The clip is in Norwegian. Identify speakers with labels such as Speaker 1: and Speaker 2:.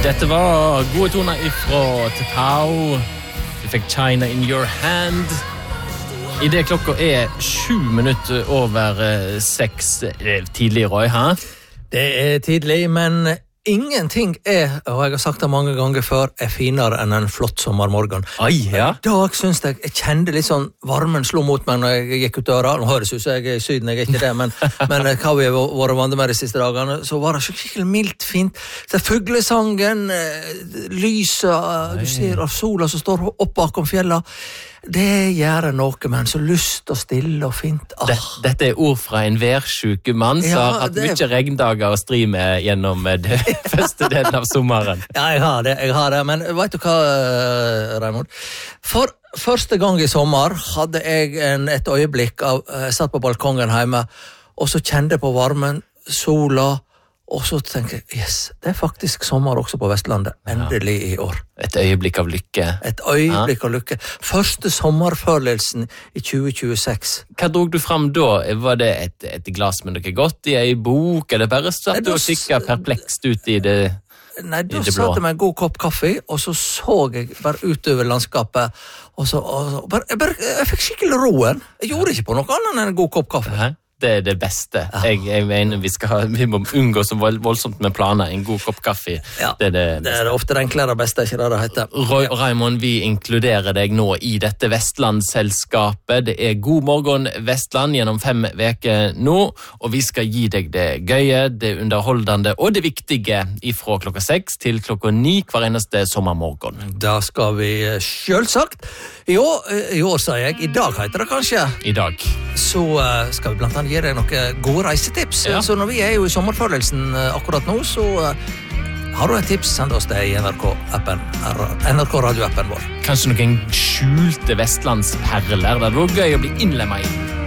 Speaker 1: Dette var gode toner ifra Takao. Du fikk China in your hand. I det klokka 7 minutter over 6 tidlig, Roy, hæ?
Speaker 2: Det tidlig, men ingenting og jeg har sagt det mange ganger før, finere enn en flott sommermorgen.
Speaker 1: Oi, ja.
Speaker 2: I dag synes jeg kjente litt sånn varmen slo mot meg når jeg gikk ut døra. Nå høres ut som jeg i Syden, jeg ikke det, men hva vi har vært vant med de siste dagene, så var det skikkelig mildt fint. Så fuglesangen, lyset, du ser av sola som står opp bakom fjella, det gjør noe med en så lyst og stille og fint.
Speaker 1: Dette ord fra en værsjuke mann som har hatt mye regndager å stri med gjennom det første delen av sommeren.
Speaker 2: Ja, jeg har det, men vet du hva, Raimond? For første gang i sommer hadde jeg et øyeblikk jeg satt på balkongen hjemme, og så kjente jeg på varmen, sola, og så tenker jeg, yes, det faktisk sommer også på Vestlandet, endelig i år.
Speaker 1: Et øyeblikk av lykke.
Speaker 2: Et øyeblikk av lykke. Første sommerfølelsen i 2026.
Speaker 1: Hva drog du frem da? Var det et glass med noe godt i en bok, eller bare satt du og kikket perplekst ut i det?
Speaker 2: Nei, da satt jeg med en god kopp kaffe, og så jeg bare utover landskapet, og jeg fikk skikkelig roen. Jeg gjorde ikke på noe annet enn en god kopp kaffe.
Speaker 1: Det det beste. Jeg mener vi må unngå så voldsomt med planer. En god kopp kaffe.
Speaker 2: Ja,
Speaker 1: det
Speaker 2: er ofte det enklere og beste, ikke det heter.
Speaker 1: Raimond, vi inkluderer deg nå i dette Vestlandsselskapet. Det God morgen Vestland gjennom 5 veker nå, og vi skal gi deg det gøye, det underholdende og det viktige ifra klokka 6 til klokka 9 hver eneste sommermorgen.
Speaker 2: Da skal vi selvsagt. I år sa jeg, i dag heter det kanskje.
Speaker 1: I dag.
Speaker 2: Så skal vi blant annet gi deg noen gode reisetips. Ja. Så når vi jo i sommerfølelsen akkurat nå, så har du et tips, send oss det i NRK-appen, NRK-radioappen vår.
Speaker 1: Kanskje noen skjulte vestlandsperler der det var gøy å bli innlemmet i.